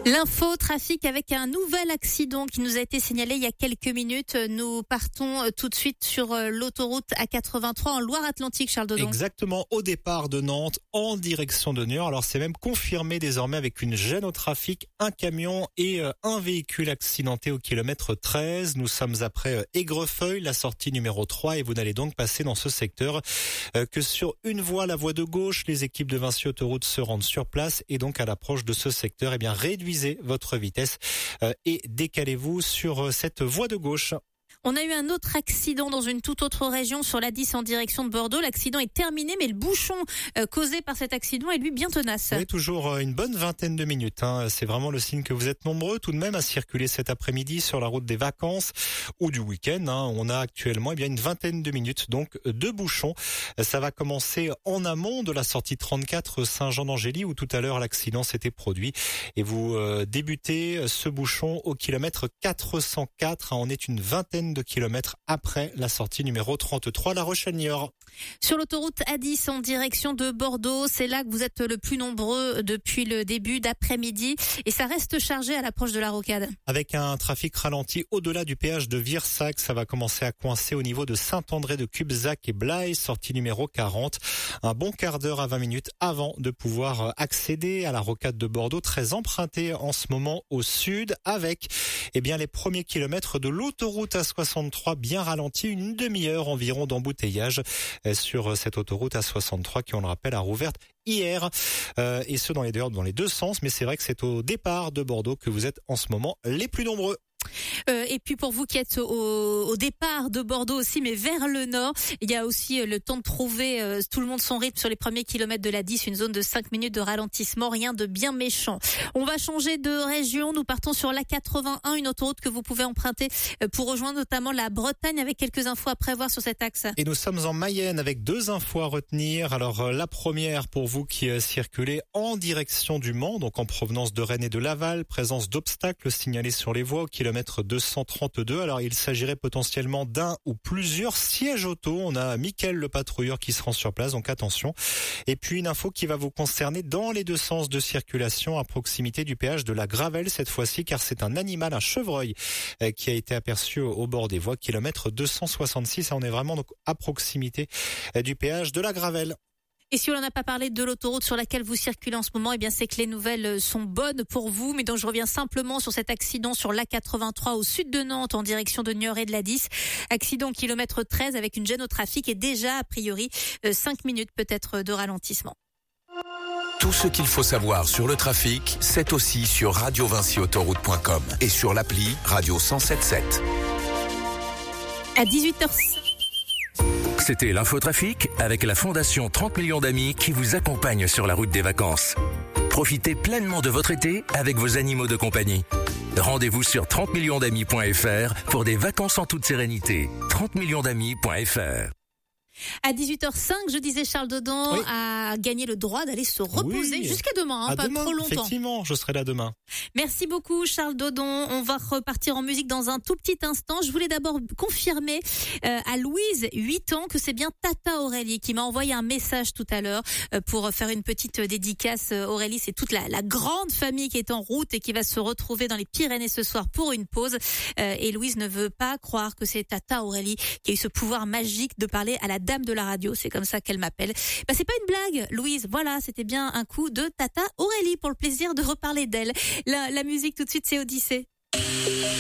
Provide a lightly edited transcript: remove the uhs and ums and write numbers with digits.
L'info trafic avec un nouvel accident qui nous a été signalé il y a quelques minutes. Nous partons tout de suite sur l'autoroute A83 en Loire-Atlantique, Charles Dodon. Exactement, au départ de Nantes, en direction de Niort. Alors c'est même confirmé désormais avec une gêne au trafic, un camion et un véhicule accidenté au kilomètre 13. Nous sommes après Aigrefeuille, la sortie numéro 3, et vous n'allez donc passer dans ce secteur que sur une voie, la voie de gauche. Les équipes de Vinci Autoroute se rendent sur place et donc à l'approche de ce secteur, eh bien réduisez votre vitesse et décalez-vous sur cette voie de gauche. On a eu un autre accident dans une toute autre région sur la 10 en direction de Bordeaux. L'accident est terminé, mais le bouchon causé par cet accident est lui bien tenace. Oui, toujours une bonne vingtaine de minutes. C'est vraiment le signe que vous êtes nombreux tout de même à circuler cet après-midi sur la route des vacances ou du week-end. On a actuellement une vingtaine de minutes donc de bouchons. Ça va commencer en amont de la sortie 34 Saint-Jean-d'Angély où tout à l'heure l'accident s'était produit. Et vous débutez ce bouchon au kilomètre 404. On est une vingtaine de kilomètres après la sortie numéro 33, La Rochelle-Niort. Sur l'autoroute A10 en direction de Bordeaux, c'est là que vous êtes le plus nombreux depuis le début d'après-midi et ça reste chargé à l'approche de la rocade. Avec un trafic ralenti au-delà du péage de Virsac, ça va commencer à coincer au niveau de Saint-André de Cubzac et Blaye, sortie numéro 40. Un bon quart d'heure à 20 minutes avant de pouvoir accéder à la rocade de Bordeaux, très empruntée en ce moment au sud, avec les premiers kilomètres de l'autoroute A63 bien ralentis, une demi-heure environ d'embouteillage sur cette autoroute A63 qui, on le rappelle, a rouvert hier, et ce dans les deux sens, mais c'est vrai que c'est au départ de Bordeaux que vous êtes en ce moment les plus nombreux. Et puis pour vous qui êtes au départ de Bordeaux aussi, mais vers le nord, il y a aussi le temps de trouver tout le monde son rythme sur les premiers kilomètres de la 10, une zone de 5 minutes de ralentissement, rien de bien méchant. On va changer de région, nous partons sur l'A81, une autoroute que vous pouvez emprunter pour rejoindre notamment la Bretagne, avec quelques infos à prévoir sur cet axe. Et nous sommes en Mayenne avec deux infos à retenir. Alors la première pour vous qui circulez en direction du Mans, donc en provenance de Rennes et de Laval, présence d'obstacles signalés sur les voies au kilomètre 232. Alors il s'agirait potentiellement d'un ou plusieurs sièges auto. On a Mickaël le patrouilleur qui se rend sur place, donc attention. Et puis une info qui va vous concerner dans les deux sens de circulation à proximité du péage de la Gravelle cette fois-ci, car c'est un animal, un chevreuil qui a été aperçu au bord des voies, kilomètre 266. On est vraiment donc à proximité du péage de la Gravelle. Et si on n'a pas parlé de l'autoroute sur laquelle vous circulez en ce moment, c'est que les nouvelles sont bonnes pour vous. Mais donc je reviens simplement sur cet accident sur l'A83 au sud de Nantes en direction de Niort et de la 10. Accident kilomètre 13 avec une gêne au trafic et déjà a priori 5 minutes peut-être de ralentissement. Tout ce qu'il faut savoir sur le trafic, c'est aussi sur radiovinciautoroute.com et sur l'appli Radio 107.7. À 18h05. C'était l'infotrafic avec la Fondation 30 millions d'amis qui vous accompagne sur la route des vacances. Profitez pleinement de votre été avec vos animaux de compagnie. Rendez-vous sur 30millionsdamis.fr pour des vacances en toute sérénité. 30millionsdamis.fr. À 18h05, je disais, Charles Dodon a gagné le droit d'aller se reposer jusqu'à demain, pas demain, trop longtemps. Effectivement, je serai là demain. Merci beaucoup, Charles Dodon. On va repartir en musique dans un tout petit instant. Je voulais d'abord confirmer à Louise, 8 ans, que c'est bien Tata Aurélie qui m'a envoyé un message tout à l'heure pour faire une petite dédicace. Aurélie, c'est toute la grande famille qui est en route et qui va se retrouver dans les Pyrénées ce soir pour une pause. Et Louise ne veut pas croire que c'est Tata Aurélie qui a eu ce pouvoir magique de parler à la dame de la radio, c'est comme ça qu'elle m'appelle. C'est pas une blague, Louise, voilà, c'était bien un coup de Tata Aurélie pour le plaisir de reparler d'elle. La musique tout de suite, c'est Odyssée.